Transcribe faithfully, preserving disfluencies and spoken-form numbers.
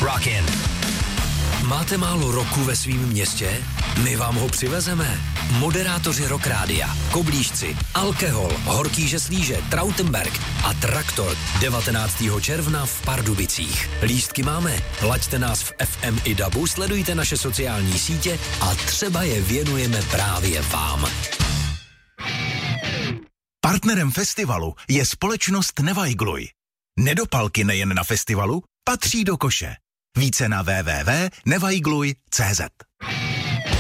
Rockin'. Máte málo roku ve svém městě? My vám ho přivezeme. Moderátoři Rock Rádia, Koblížci, Alkohol, Horký Žeslíže, Trautenberg a Traktor devatenáctého června v Pardubicích. Lístky máme. Laďte nás v F M i dabu, sledujte naše sociální sítě a třeba je věnujeme právě vám. Partnerem festivalu je společnost Nevajgluj. Nedopalky nejen na festivalu patří do koše. Více na w w w tečka nevajgluj tečka c z.